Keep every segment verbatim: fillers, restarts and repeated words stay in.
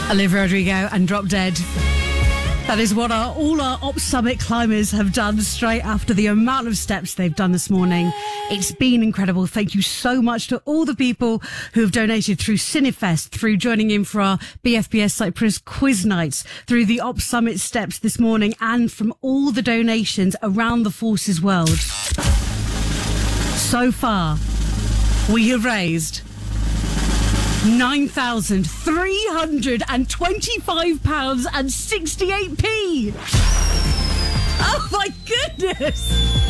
Olivia Rodrigo and Drop Dead. That is what our, all our Op Summit climbers have done straight after the amount of steps they've done this morning. It's been incredible. Thank you so much to all the people who have donated through Cinefest, through joining in for our B F B S Cyprus quiz nights, through the Op Summit steps this morning, and from all the donations around the Forces world. So far, we have raised nine thousand three hundred twenty-five pounds and sixty-eight p. Oh my goodness!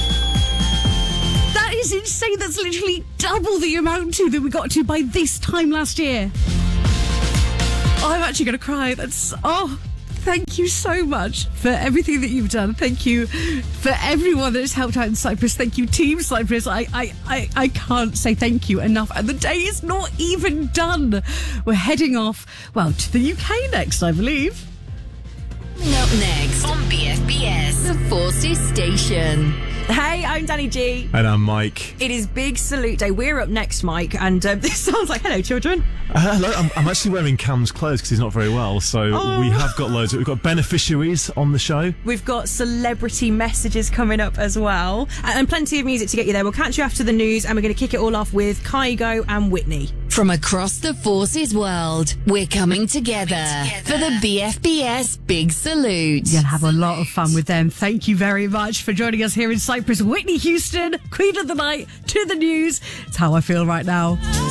That is insane. That's literally double the amount to that we got to by this time last year. Oh, I'm actually going to cry. That's... Oh... Thank you so much for everything that you've done. Thank you for everyone that has helped out in Cyprus. Thank you, Team Cyprus. I, I, I, I can't say thank you enough. And the day is not even done. We're heading off, well, to the U K next, I believe. Coming up next on B F B S, the Forces Station. Hey, I'm Danny G. And I'm Mike. It is Big Salute Day. We're up next, Mike, and um, this sounds like hello, children. Uh, hello, I'm, I'm actually wearing Cam's clothes because he's not very well, so Oh. we have got loads. We've got beneficiaries on the show. We've got celebrity messages coming up as well, and, and plenty of music to get you there. We'll catch you after the news, and we're going to kick it all off with Kygo and Whitney. From across the Forces world, we're coming together, for the B F B S Big Salute. You'll have a lot of fun with them. Thank you very much for joining us here in Cyprus. Whitney Houston, Queen of the Night, to the news. It's how I feel right now.